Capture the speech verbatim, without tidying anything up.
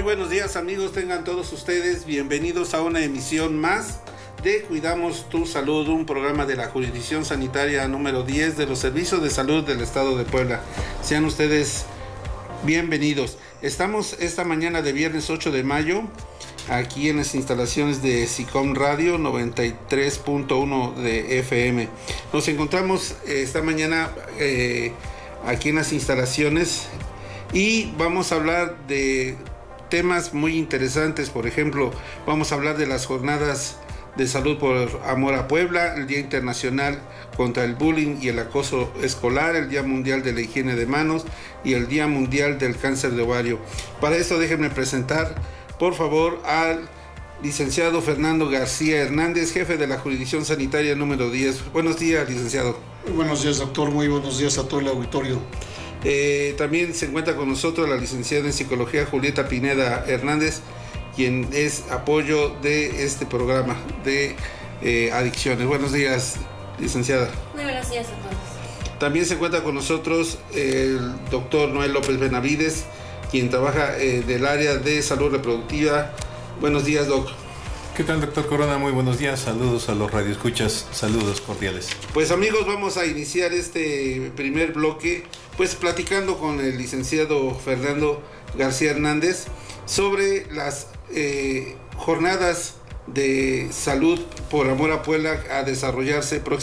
buenos días amigos, tengan todos ustedes bienvenidos a una emisión más de Cuidamos tu Salud, un programa de la Jurisdicción Sanitaria número diez de los Servicios de Salud del Estado de Puebla. Sean ustedes bienvenidos. Estamos esta mañana de viernes ocho de mayo aquí en las instalaciones de SICOM Radio noventa y tres punto uno de F M. Nos encontramos esta mañana eh, aquí en las instalaciones y vamos a hablar de temas muy interesantes. Por ejemplo, vamos a hablar de las jornadas de salud por amor a Puebla, el Día Internacional contra el Bullying y el Acoso Escolar, el Día Mundial de la Higiene de Manos y el Día Mundial del Cáncer de Ovario. Para eso déjenme presentar, por favor, al licenciado Fernando García Hernández, jefe de la Jurisdicción Sanitaria número diez. Buenos días, licenciado. Muy buenos días, doctor. Muy buenos días a todo el auditorio. Eh, también se encuentra con nosotros la licenciada en Psicología Julieta Pineda Hernández, quien es apoyo de este programa de eh, adicciones. Buenos días, licenciada. Muy buenos días a todos. También se encuentra con nosotros el doctor Noel López Benavides, quien trabaja eh, del área de salud reproductiva. Buenos días, doc. ¿Qué tal, doctor Corona? Muy buenos días. Saludos a los radioescuchas. Saludos cordiales. Pues amigos, vamos a iniciar este primer bloque pues platicando con el licenciado Fernando García Hernández sobre las eh, jornadas de salud por amor a Puebla a desarrollarse próximamente